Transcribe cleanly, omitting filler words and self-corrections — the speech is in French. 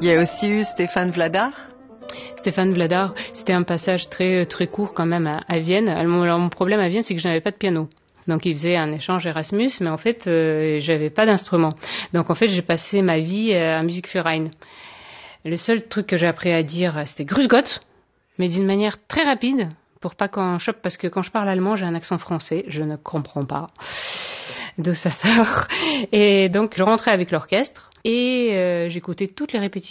Il y a aussi eu Stéphane Vladar. Stéphane Vladar, c'était un passage très court quand même à Vienne. Alors, mon problème à Vienne, c'est que je n'avais pas de piano. Donc il faisait un échange Erasmus, mais en fait, j'avais pas d'instrument. Donc en fait, j'ai passé ma vie à Musikverein. Le seul truc que j'ai appris à dire, c'était Grüß Gott, mais d'une manière très rapide, pour pas qu'on chope, parce que quand je parle allemand, j'ai un accent français, je ne comprends pas d'où ça sort. Et donc je rentrais avec l'orchestre et j'écoutais toutes les répétitions